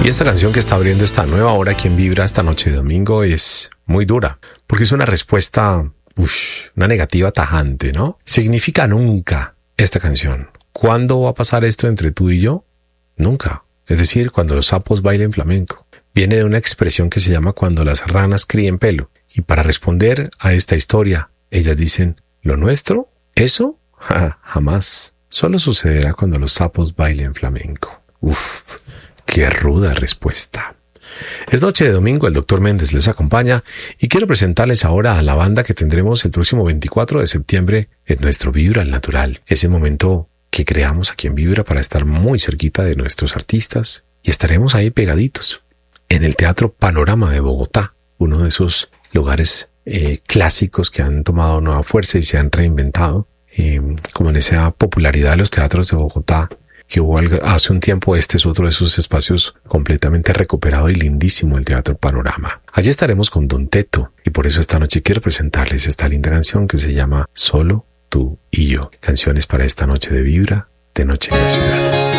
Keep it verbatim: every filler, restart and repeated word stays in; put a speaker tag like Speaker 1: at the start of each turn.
Speaker 1: Y esta canción que está abriendo esta nueva hora aquí en Vibra esta noche de domingo es muy dura, porque es una respuesta, uff, una negativa tajante, ¿no? Significa nunca esta canción. ¿Cuándo va a pasar esto entre tú y yo? Nunca. Es decir, cuando los sapos bailen flamenco. Viene de una expresión que se llama cuando las ranas críen pelo. Y para responder a esta historia, ellas dicen, ¿lo nuestro? ¿Eso? Ja, jamás. Solo sucederá cuando los sapos bailen flamenco. Uf, qué ruda respuesta. Es noche de domingo, el doctor Méndez les acompaña y quiero presentarles ahora a la banda que tendremos el próximo veinticuatro de septiembre en nuestro Vibra al Natural. Ese momento que creamos aquí en Vibra para estar muy cerquita de nuestros artistas y estaremos ahí pegaditos en el Teatro Panorama de Bogotá, uno de esos lugares eh, clásicos que han tomado nueva fuerza y se han reinventado, eh, como en esa popularidad de los teatros de Bogotá que hubo hace un tiempo. Este es otro de esos espacios completamente recuperado y lindísimo, el Teatro Panorama. Allí estaremos con Don Teto y por eso esta noche quiero presentarles esta linda canción que se llama Solo tú y yo. Canciones para esta noche de Vibra, de Noche en la Ciudad.